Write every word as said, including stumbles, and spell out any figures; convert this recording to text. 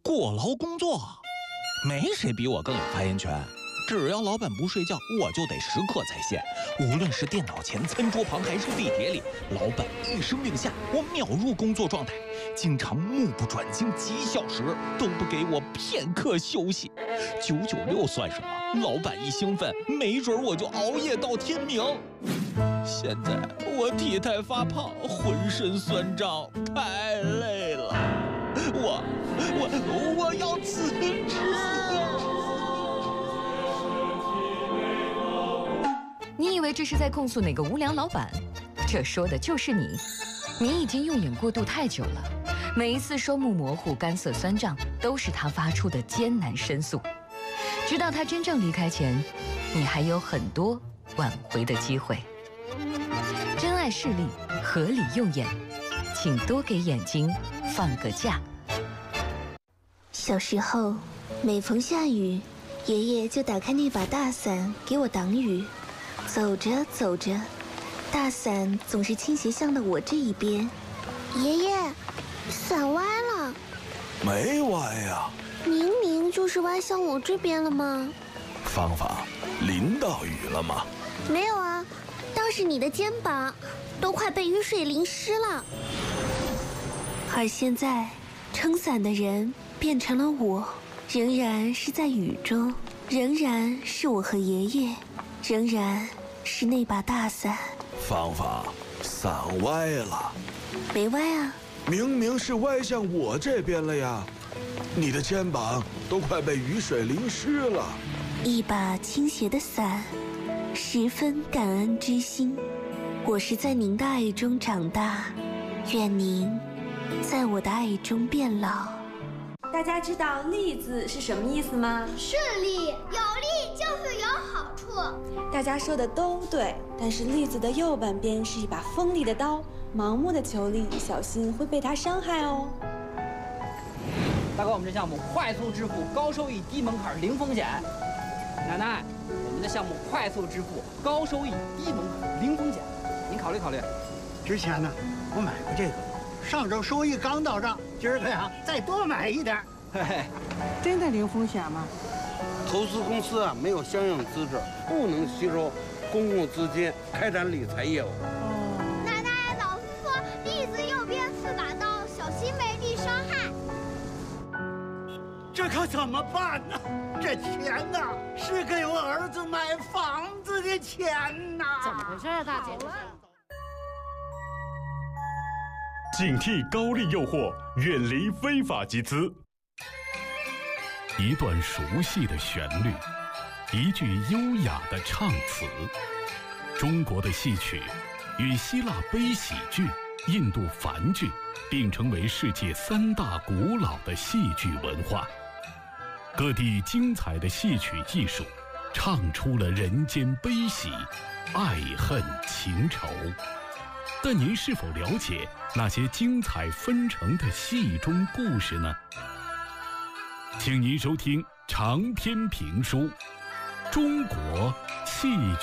过劳工作，没谁比我更有发言权。只要老板不睡觉，我就得时刻在线。无论是电脑前、餐桌旁，还是地铁里，老板一声令下，我秒入工作状态。经常目不转睛几小时，都不给我片刻休息。九九六算什么？老板一兴奋，没准我就熬夜到天明。现在我体态发胖，浑身酸胀，太累了。我我我要辞职。 你以为这是在控诉哪个无良老板？这说的就是你。你已经用眼过度太久了，每一次双目模糊、干涩酸胀，都是他发出的艰难申诉。直到他真正离开前，你还有很多挽回的机会。珍爱视力，合理用眼，请多给眼睛放个假。 小时候，每逢下雨，爷爷就打开那把大伞给我挡雨。走着走着，大伞总是倾斜向了我这一边。 爷爷，伞歪了。 没歪呀， 明明就是歪向我这边了吗？ 芳芳，淋到雨了吗？ 没有啊，倒是你的肩膀都快被雨水淋湿了。 而现在，撑伞的人变成了我，仍然是在雨中，仍然是我和爷爷，仍然是那把大伞。 芳芳，伞歪了。 没歪啊， 明明是歪向我这边了呀，你的肩膀都快被雨水淋湿了。 一把倾斜的伞，十分感恩之心。我是在您的爱中长大，愿您在我的爱中变老。 大家知道“利”字是什么意思吗？ 顺利，有利就是有好处。 大家说的都对，但是“利”字的右半边是一把锋利的刀，盲目的求利，小心会被它伤害哦。 大哥，我们这项目快速支付，高收益，低门槛，零风险。奶奶，我们的项目快速支付，高收益，低门槛，零风险，您考虑考虑。 之前呢，我买过这个，上周收益刚到账，今儿个呀再多买一点。 嘿嘿， 真的零风险吗？ 投资公司啊没有相应资质，不能吸收公共资金开展理财业务。 哦，奶奶老师说利字右边是把刀，小心被利伤害。 这可怎么办呢？这钱呐，是给我儿子买房子的钱呐！ 怎么回事啊，大姐？ 警惕高利诱惑，远离非法集资。一段熟悉的旋律，一句优雅的唱词。中国的戏曲与希腊悲喜剧、印度梵剧并称为世界三大古老的戏剧文化。各地精彩的戏曲艺术，唱出了人间悲喜、爱恨情仇。但您是否了解那些精彩纷呈的戏中故事呢？请您收听长篇评书《中国戏曲》。